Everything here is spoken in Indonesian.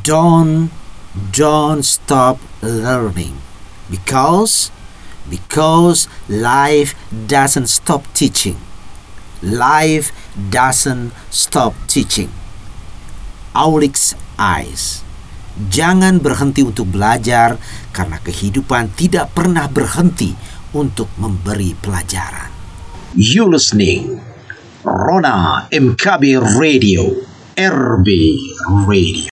Don't stop learning because life doesn't stop teaching. Life doesn't stop teaching. Aulick's eyes. Jangan berhenti untuk belajar karena kehidupan tidak pernah berhenti untuk memberi pelajaran. You listening Rona MKB Radio, RB Radio.